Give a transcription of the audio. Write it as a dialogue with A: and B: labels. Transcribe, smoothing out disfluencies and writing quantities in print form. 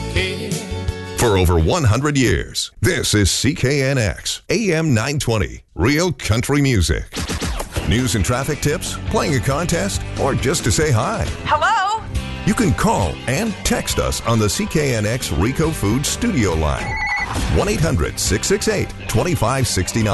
A: care.
B: For over 100 years, this is CKNX, AM 920, Real Country Music. News and traffic tips, playing a contest, or just to say hi.
C: Hello?
B: You can call and text us on the CKNX Rico Foods studio line. 1-800-668-2569.